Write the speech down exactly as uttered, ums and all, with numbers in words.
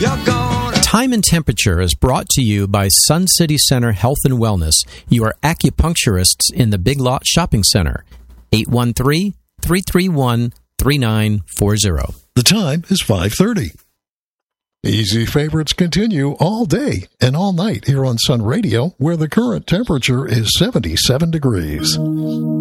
You're gonna... Time and Temperature is brought to you by Sun City Center Health and Wellness, your acupuncturists in the Big Lot Shopping Center. eight one three, three three one, three nine four zero. The time is five thirty. Easy Favorites continue all day and all night here on Sun Radio, where the current temperature is seventy-seven degrees.